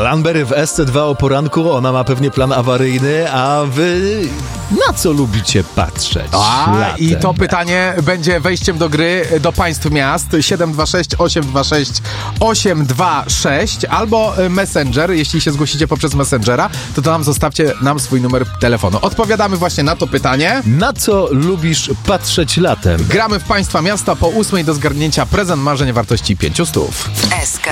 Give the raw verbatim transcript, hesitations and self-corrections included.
Granberry w S C dwa o poranku, ona ma pewnie plan awaryjny, a wy na co lubicie patrzeć? A, latem? i to pytanie będzie wejściem do gry do państw miast siedem dwa sześć osiem dwa sześć osiem dwa sześć albo Messenger, jeśli się zgłosicie poprzez Messengera, to, to nam zostawcie nam swój numer telefonu. Odpowiadamy właśnie na to pytanie. Na co lubisz patrzeć latem? Gramy w państwa miasta po ósmej do zgarnięcia prezent marzeń wartości pięciu stów. S K